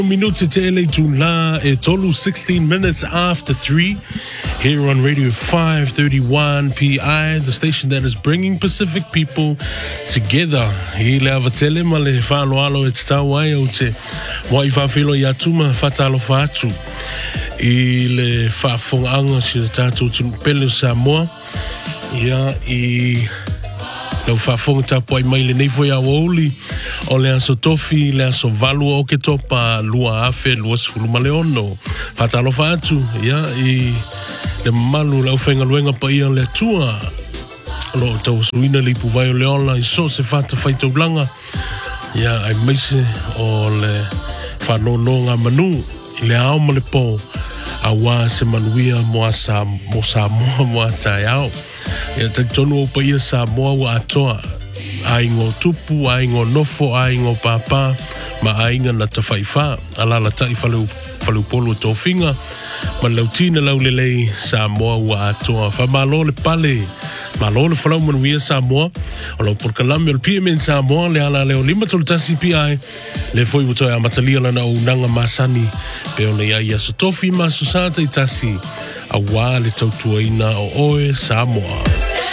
Minuti tele tula e tolu 16 minutes after 3 here on Radio 531 PI, the station that is bringing Pacific people together. I le avatele ma le whaloalo e te tawai o te wai whawhilo i atuma whatalo whatu I le whawhonganga si le tātou tunupele Samoa ia I lau whawhonga tapu ai mai le neifo ia wauli o le aso tofi, le aso valu o ke topa lua afe, lua sifulu maleono. Whatalo whatu, ia, I le malu lau whenga luenga pa ia le tua. Lo tau suina li puwai o le ola, I so se whata whaitau langa. Ia, ai meise o le whanononga manu, I le ao ma le po. A wā se manuia mo Samoa mo a tai au. Ia te tonu o pa ia Samoa wa atoa. Aingo tupu, aingo nofo, aingo papa, ma ainga na ta whaiwha. Alala tai whalu polo tō whinga. Ma lautina lau lelei Samoa wa atoa. Whamalo le pale. Malo le whalau manuia Samoa. O lau porkalami o le PMN Samoa. Le ala leo lima tolu tasi PI. Le foi wutoe a matalia lana o nanga masani. Pe ona ia ia so tofi ma so sata I tasi. A wā le tautuaina o oe Samoa.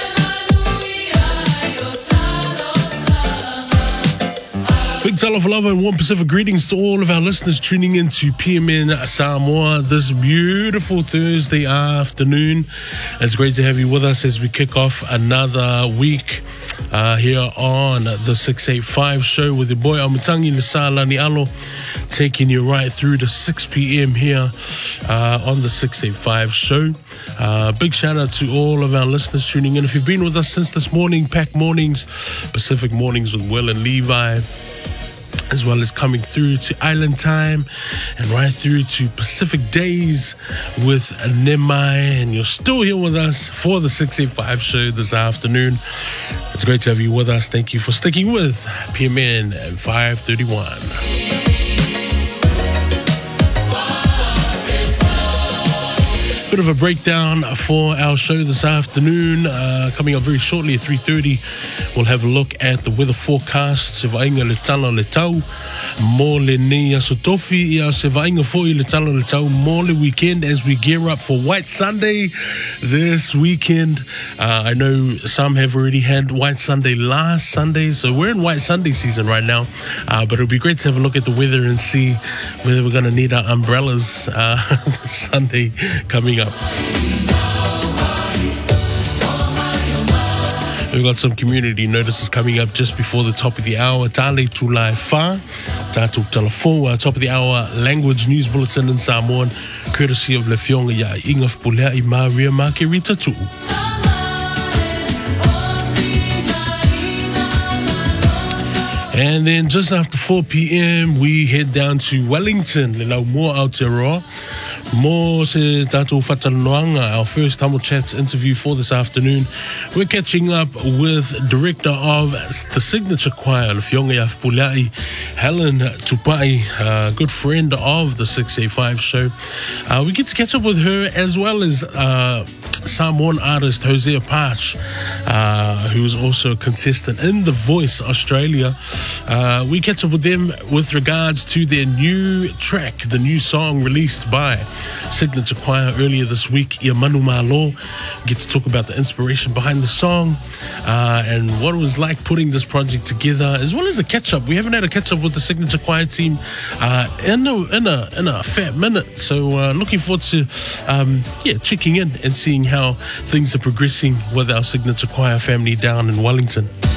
Big talo for love and warm Pacific greetings to all of our listeners tuning in to PMN Samoa this beautiful Thursday afternoon. It's great to have you with us as we kick off another week here on the 685 show with your boy Amatangi Lesalani Alo, taking you right through to 6 p.m. here on the 685 show. Big shout out to all of our listeners tuning in. If you've been with us since this morning, Pack Mornings, Pacific Mornings with Will and Levi, as well as coming through to Island Time and right through to Pacific Days with Nemai. And you're still here with us for the 685 show this afternoon. It's great to have you with us. Thank you for sticking with PMN 531. Bit of a breakdown for our show this afternoon. Coming up very shortly at 3:30, we'll have a look at the weather forecast. Se vainga le tala le tau, mo le nei aso tofi, ia se vainga foi le tala le tau, mo le weekend as we gear up for White Sunday this weekend. I know some have already had White Sunday last Sunday, so we're in White Sunday season right now. But it'll be great to have a look at the weather and see whether we're going to need our umbrellas Sunday coming up. We've got some community notices coming up just before the top of the hour. Tale tulai fa, tatu talafo, top of the hour language news bulletin in Samoan, courtesy of Le Fionga ya Ingaf Pulea I Maria Margarita tu. And then just after 4 p.m, we head down to Wellington. Le lau mua Aotearoa. Mo se tātou whatanoanga, our first Tamil Chats interview for this afternoon. We're catching up with director of the Signature Choir, Le Fionga ya Pulai, Helen Tupai, good friend of the 685 show. We get to catch up with her as well as Samoan artist Hosea Parch, who is also a contestant in The Voice Australia. We catch up with them with regards to their new track, the new song released by Signature Choir earlier this week, Ia Manu Malo. Get to talk about the inspiration behind the song and what it was like putting this project together, as well as a catch-up. We haven't had a catch-up with the Signature Choir team in a fat minute, so looking forward to checking in and seeing how things are progressing with our Signature Choir family down in Wellington.